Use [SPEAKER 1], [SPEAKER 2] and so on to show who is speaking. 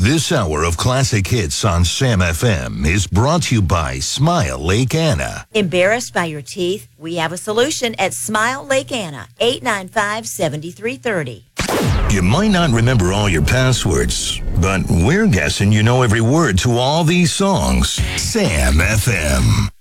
[SPEAKER 1] This hour of classic hits on Sam FM is brought to you by Smile Lake Anna.
[SPEAKER 2] Embarrassed by your teeth? We have a solution at Smile Lake Anna, 895-7330.
[SPEAKER 1] You might not remember all your passwords, but we're guessing you know every word to all these songs. Sam FM.